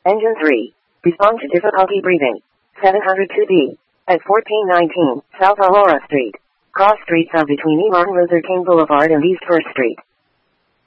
Engine 3. Respond to difficulty breathing. 702B. At 1419 South Aurora Street. Cross streets are between E. Martin Luther King Boulevard and East 1st Street.